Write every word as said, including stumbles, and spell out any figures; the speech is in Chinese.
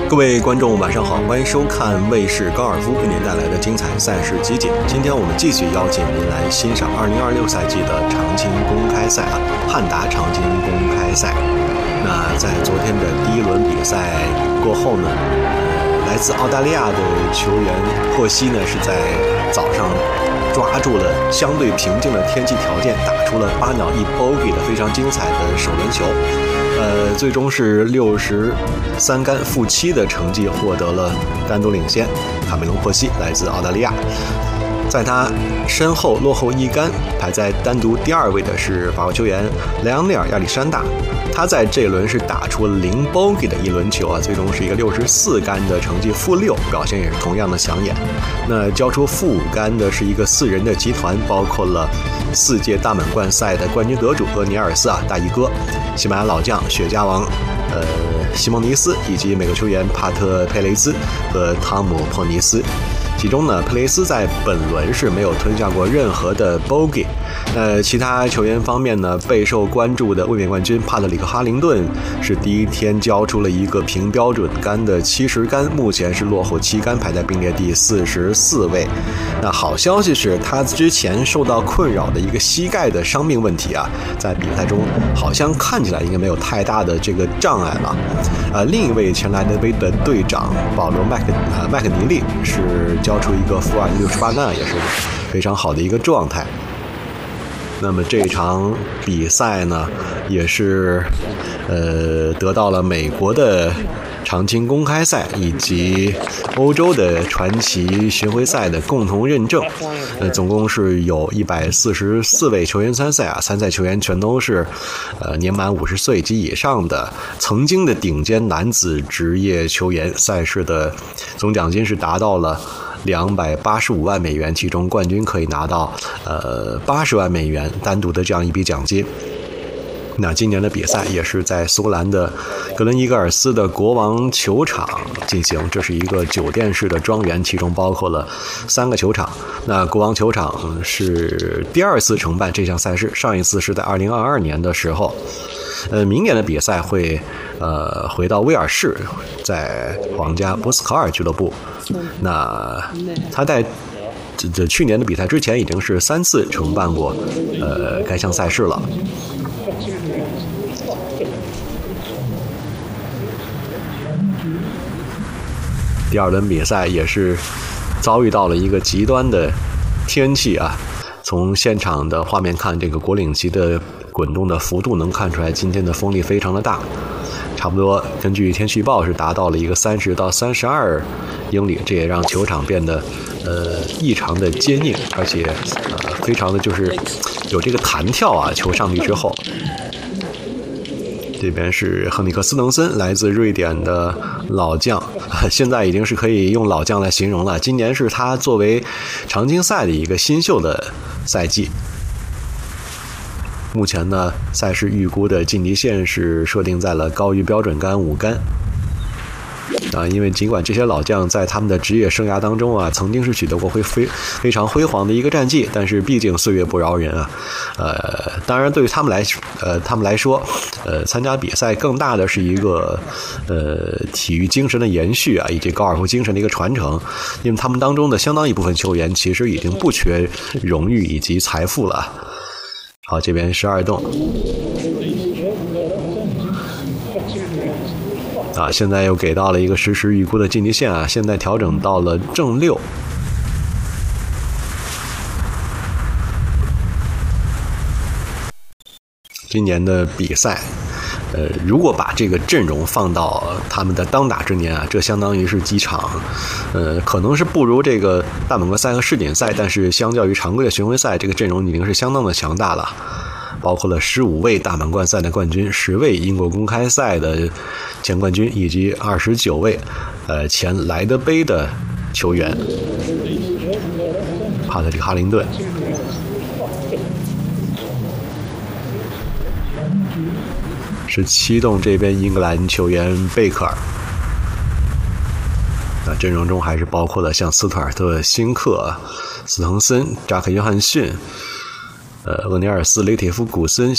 各位观众晚上好，欢迎收看卫视高尔夫为您带来的精彩赛事集锦。今天我们继续邀请您来欣赏二零二六赛季的长青公开赛啊，汉达长青公开赛。那在昨天的第一轮比赛过后呢，呃、来自澳大利亚的球员霍希呢是在早上抓住了相对平静的天气条件，打出了八秒一 bogey 的非常精彩的首轮球。呃，最终是六十三杆负七的成绩获得了单独领先。卡梅隆·霍希来自澳大利亚，在他身后落后一杆，排在单独第二位的是法国球员莱昂内尔·亚历山大。他在这一轮是打出了零 bogey 的一轮球啊，最终是一个六十四杆的成绩，负六，表现也是同样的抢眼。那交出负五杆的是一个四人的集团，包括了四届大满贯赛的冠军得主厄尼尔斯啊，大衣哥，西班牙老将雪茄王呃西蒙尼斯，以及美国球员帕特佩雷兹和汤姆珀尼斯。其中呢，佩雷斯在本轮是没有吞下过任何的 bogey。那其他球员方面呢，备受关注的卫冕冠军帕特里克·哈林顿是第一天交出了一个平标准杆的七十杆，目前是落后七杆，排在并列第四十四位。那好消息是，他之前受到困扰的一个膝盖的伤病问题啊，在比赛中好像看起来应该没有太大的这个障碍了。呃，另一位前莱德杯的队长保罗麦克呃麦克尼利是交出一个负二六十八杆，也是非常好的一个状态。那么这场比赛呢，也是呃得到了美国的长青公开赛以及欧洲的传奇巡回赛的共同认证。呃，总共是有一百四十四位球员参赛啊，参赛球员全都是呃年满五十岁及以上的曾经的顶尖男子职业球员。赛事的总奖金是达到了两百八十五万美元，其中冠军可以拿到呃八十万美元单独的这样一笔奖金。那今年的比赛也是在苏格兰的格伦伊格尔斯的国王球场进行，这是一个酒店式的庄园，其中包括了三个球场。那国王球场是第二次承办这项赛事，上一次是在二零二二年的时候。呃，明年的比赛会呃回到威尔士，在皇家波斯考尔俱乐部。那他在这这去年的比赛之前已经是三次承办过呃该项赛事了。第二轮比赛也是遭遇到了一个极端的天气啊，从现场的画面看，这个国领旗的滚动的幅度能看出来今天的风力非常的大，差不多根据天气预报是达到了一个三十到三十二英里，这也让球场变得呃异常的坚硬，而且呃非常的就是有这个弹跳啊，球上去之后。这边是亨尼克斯滕森，来自瑞典的老将，现在已经是可以用老将来形容了。今年是他作为长青赛的一个新秀的赛季。目前呢，赛事预估的进敌线是设定在了高于标准杆五杆。啊，因为尽管这些老将在他们的职业生涯当中啊，曾经是取得过非非非常辉煌的一个战绩，但是毕竟岁月不饶人啊。呃，当然对于他们来呃他们来说，呃，参加比赛更大的是一个呃体育精神的延续啊，以及高尔夫精神的一个传承。因为他们当中的相当一部分球员其实已经不缺荣誉以及财富了。好，这边十二洞。啊，现在又给到了一个实时预估的进敌线啊，现在调整到了正六。今年的比赛，呃，如果把这个阵容放到他们的当打之年啊，这相当于是几场，呃，可能是不如这个大满贯赛和世锦赛，但是相较于常规的巡回赛，这个阵容已经是相当的强大了。包括了十五位大满贯赛的冠军，十位英国公开赛的前冠军，以及二十九位呃前莱德杯的球员。帕特里克·哈林顿，是七洞这边英格兰球员贝克尔。那阵容中还是包括了像斯图尔特、辛克、斯滕森、扎克·约翰逊、呃，厄尼尔斯、雷铁夫、古森、